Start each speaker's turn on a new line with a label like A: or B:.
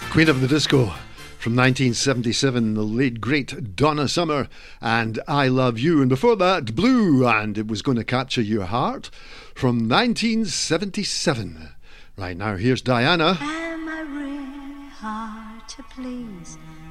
A: Queen of the Disco from 1977, the late great Donna Summer and I Love You. And before that, Blue and It Was Gonna Capture Your Heart from 1977. Right now, here's Diana.
B: Am I really hard to please?